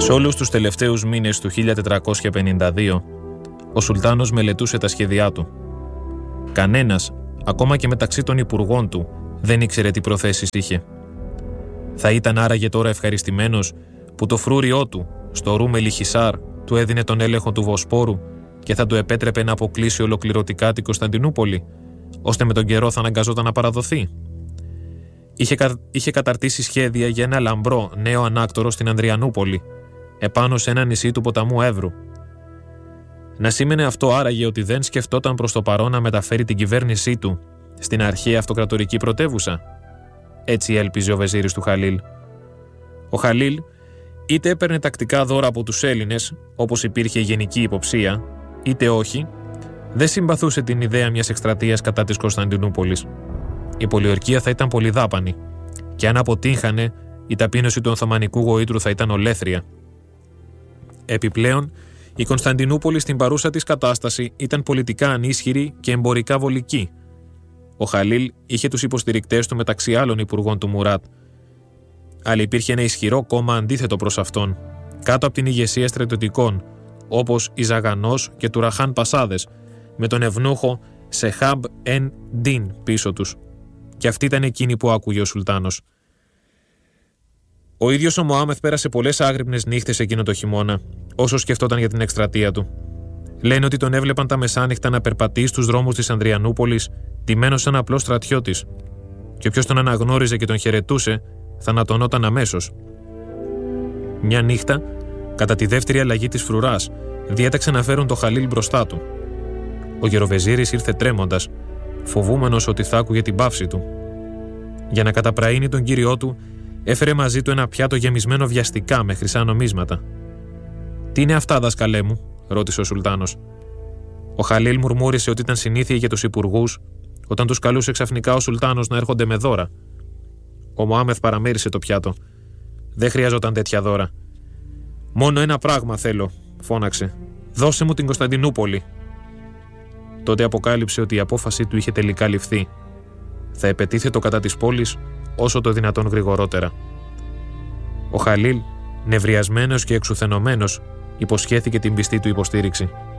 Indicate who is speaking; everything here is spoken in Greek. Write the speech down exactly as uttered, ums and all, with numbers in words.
Speaker 1: Σε όλους τους τελευταίους μήνες του χίλια τετρακόσια πενήντα δύο, ο Σουλτάνος μελετούσε τα σχέδιά του. Κανένας, ακόμα και μεταξύ των υπουργών του, δεν ήξερε τι προθέσεις είχε. Θα ήταν άραγε τώρα ευχαριστημένος που το φρούριό του, στο Ρούμελι Χισάρ, του έδινε τον έλεγχο του Βοσπόρου και θα του επέτρεπε να αποκλείσει ολοκληρωτικά την Κωνσταντινούπολη, ώστε με τον καιρό θα αναγκαζόταν να παραδοθεί. Είχε, κα... είχε καταρτήσει σχέδια για ένα λαμπρό νέο ανάκτορο στην Ανδριανούπολη, επάνω σε ένα νησί του ποταμού Εύρου. Να σήμαινε αυτό άραγε ότι δεν σκεφτόταν προς το παρόν να μεταφέρει την κυβέρνησή του στην αρχαία αυτοκρατορική πρωτεύουσα? Έτσι έλπιζε ο βεζίρης του Χαλίλ. Ο Χαλίλ είτε έπαιρνε τακτικά δώρα από τους Έλληνες, όπως υπήρχε γενική υποψία, είτε όχι, δεν συμπαθούσε την ιδέα μιας εκστρατείας κατά της Κωνσταντινούπολης. Η πολιορκία θα ήταν πολυδάπανη, και αν αποτύχανε, η ταπείνωση του Οθωμανικού γοήτρου θα ήταν ολέθρια. Επιπλέον, η Κωνσταντινούπολη στην παρούσα της κατάσταση ήταν πολιτικά ανίσχυρη και εμπορικά βολική. Ο Χαλίλ είχε τους υποστηρικτές του μεταξύ άλλων υπουργών του Μουράτ. Αλλά υπήρχε ένα ισχυρό κόμμα αντίθετο προς αυτόν, κάτω από την ηγεσία στρατιωτικών, όπως η Ζαγανός και του Ραχάν Πασάδες, με τον ευνούχο Σεχάμπ Εν Ντίν πίσω τους. Και αυτή ήταν εκείνη που άκουγε ο Σουλτάνος. Ο ίδιος ο Μωάμεθ πέρασε πολλές άγρυπνες νύχτες εκείνο το χειμώνα, όσο σκεφτόταν για την εκστρατεία του. Λένε ότι τον έβλεπαν τα μεσάνυχτα να περπατεί στους δρόμους της Ανδριανούπολης, τιμένος σαν απλός στρατιώτης. Και όποιος τον αναγνώριζε και τον χαιρετούσε, θανατωνόταν αμέσως. Μια νύχτα, κατά τη δεύτερη αλλαγή της φρουράς, διέταξε να φέρουν το Χαλίλ μπροστά του. Ο γεροβεζίρης ήρθε τρέμοντας, φοβούμενος ότι θα άκουγε την παύση του. Για να καταπραίνει τον κύριό του, έφερε μαζί του ένα πιάτο γεμισμένο βιαστικά με χρυσά νομίσματα. «Τι είναι αυτά, δάσκαλέ μου?» ρώτησε ο Σουλτάνος. Ο Χαλίλ μουρμούρισε ότι ήταν συνήθεια για τους υπουργούς, όταν τους καλούσε ξαφνικά ο Σουλτάνος να έρχονται με δώρα. Ο Μωάμεθ παραμέρισε το πιάτο. «Δεν χρειαζόταν τέτοια δώρα. Μόνο ένα πράγμα θέλω», φώναξε. «Δώσε μου την Κωνσταντινούπολη». Τότε αποκάλυψε ότι η απόφασή του είχε τελικά ληφθεί. Θα επετίθετο κατά της πόλης όσο το δυνατόν γρηγορότερα. Ο Χαλίλ, νευριασμένος και εξουθενωμένος, υποσχέθηκε την πιστή του υποστήριξη.